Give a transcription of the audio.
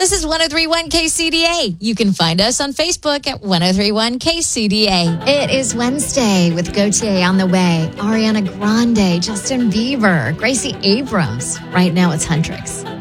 This is 1031 KCDA. You can find us on Facebook at 1031 KCDA. It is Wednesday with Gautier on the way. Ariana Grande, Justin Bieber, Gracie Abrams. Right now it's Huntrix.